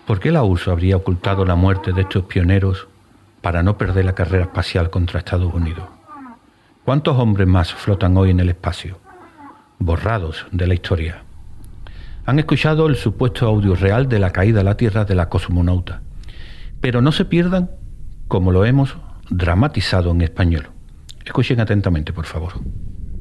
¿Por qué la URSS habría ocultado la muerte de estos pioneros para no perder la carrera espacial contra Estados Unidos? ¿Cuántos hombres más flotan hoy en el espacio, borrados de la historia? Han escuchado el supuesto audio real de la caída a la Tierra de la cosmonauta, pero no se pierdan como lo hemos dramatizado en español. Escuchen atentamente, por favor.